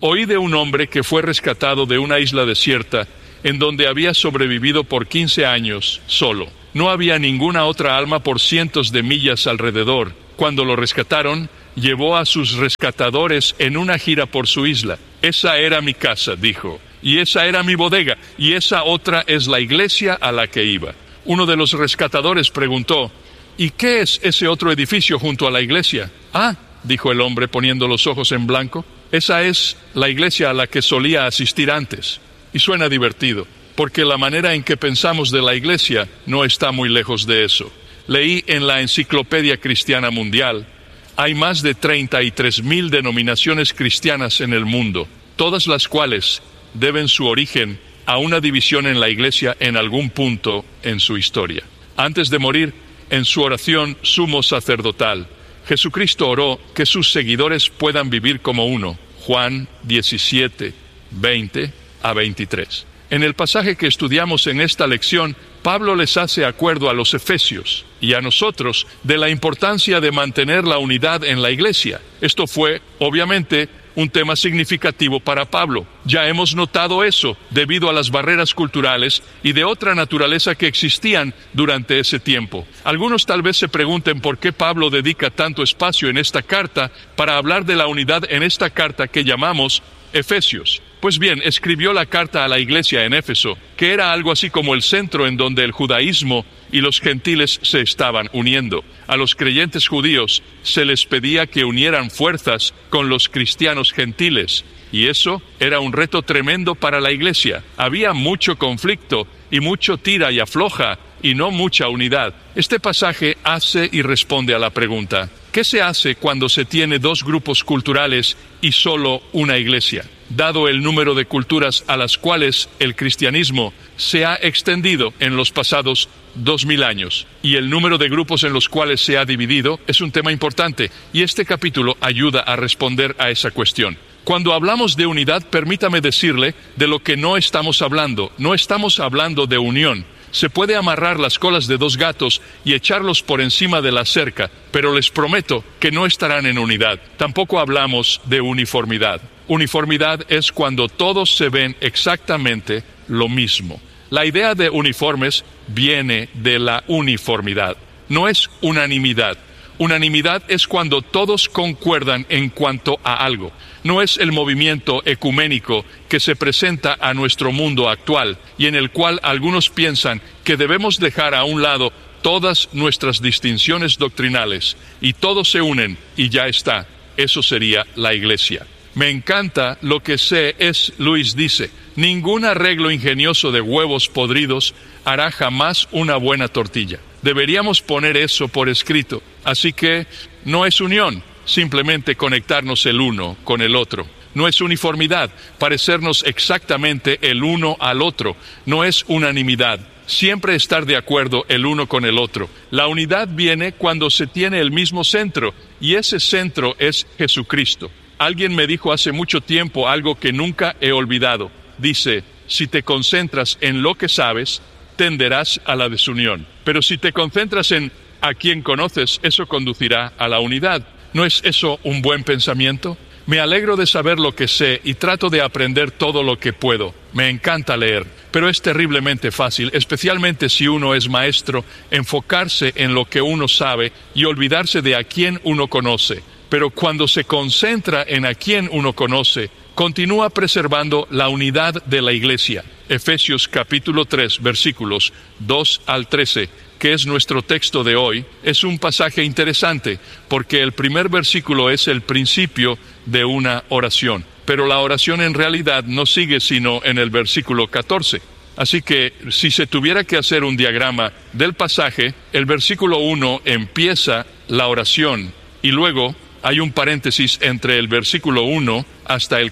Oí de un hombre que fue rescatado de una isla desierta, en donde había sobrevivido por 15 años solo. No había ninguna otra alma por cientos de millas alrededor. Cuando lo rescataron, llevó a sus rescatadores en una gira por su isla. Esa era mi casa, dijo, y esa era mi bodega, y esa otra es la iglesia a la que iba. Uno de los rescatadores preguntó, ¿y qué es ese otro edificio junto a la iglesia? Ah, dijo el hombre poniendo los ojos en blanco, esa es la iglesia a la que solía asistir antes. Y suena divertido, porque la manera en que pensamos de la iglesia no está muy lejos de eso. Leí en la Enciclopedia Cristiana Mundial, hay más de 33,000 denominaciones cristianas en el mundo, todas las cuales deben su origen a una división en la iglesia en algún punto en su historia. Antes de morir, en su oración sumo sacerdotal, Jesucristo oró que sus seguidores puedan vivir como uno. Juan 17, 20 a 23. En el pasaje que estudiamos en esta lección, Pablo les hace acuerdo a los efesios y a nosotros de la importancia de mantener la unidad en la iglesia. Esto fue, obviamente, un tema significativo para Pablo. Ya hemos notado eso debido a las barreras culturales y de otra naturaleza que existían durante ese tiempo. Algunos tal vez se pregunten por qué Pablo dedica tanto espacio en esta carta para hablar de la unidad en esta carta que llamamos Efesios. Pues bien, escribió la carta a la iglesia en Éfeso, que era algo así como el centro en donde el judaísmo y los gentiles se estaban uniendo. A los creyentes judíos se les pedía que unieran fuerzas con los cristianos gentiles, y eso era un reto tremendo para la iglesia. Había mucho conflicto y mucho tira y afloja, y no mucha unidad. Este pasaje hace y responde a la pregunta, ¿qué se hace cuando se tiene dos grupos culturales y solo una iglesia? Dado el número de culturas a las cuales el cristianismo se ha extendido en los pasados 2000 años, y el número de grupos en los cuales se ha dividido, es un tema importante, y este capítulo ayuda a responder a esa cuestión. Cuando hablamos de unidad, permítame decirle de lo que no estamos hablando. No estamos hablando de unión. Se puede amarrar las colas de dos gatos y echarlos por encima de la cerca, pero les prometo que no estarán en unidad. Tampoco hablamos de uniformidad. Uniformidad es cuando todos se ven exactamente lo mismo. La idea de uniformes viene de la uniformidad. No es unanimidad. Unanimidad es cuando todos concuerdan en cuanto a algo. No es el movimiento ecuménico que se presenta a nuestro mundo actual y en el cual algunos piensan que debemos dejar a un lado todas nuestras distinciones doctrinales y todos se unen y ya está. Eso sería la iglesia. Me encanta lo que C.S. Lewis dice: ningún arreglo ingenioso de huevos podridos hará jamás una buena tortilla. Deberíamos poner eso por escrito. Así que no es unión, simplemente conectarnos el uno con el otro. No es uniformidad, parecernos exactamente el uno al otro. No es unanimidad, siempre estar de acuerdo el uno con el otro. La unidad viene cuando se tiene el mismo centro, y ese centro es Jesucristo. Alguien me dijo hace mucho tiempo algo que nunca he olvidado. Dice, si te concentras en lo que sabes, tenderás a la desunión. Pero si te concentras en a quien conoces, eso conducirá a la unidad. ¿No es eso un buen pensamiento? Me alegro de saber lo que sé y trato de aprender todo lo que puedo. Me encanta leer, pero es terriblemente fácil, especialmente si uno es maestro, enfocarse en lo que uno sabe y olvidarse de a quién uno conoce. Pero cuando se concentra en a quién uno conoce, continúa preservando la unidad de la iglesia. Efesios capítulo 3, versículos 2 al 13, que es nuestro texto de hoy, es un pasaje interesante, porque el primer versículo es el principio de una oración. Pero la oración en realidad no sigue sino en el versículo 14. Así que, si se tuviera que hacer un diagrama del pasaje, el versículo 1 empieza la oración, y luego hay un paréntesis entre el versículo 1 hasta el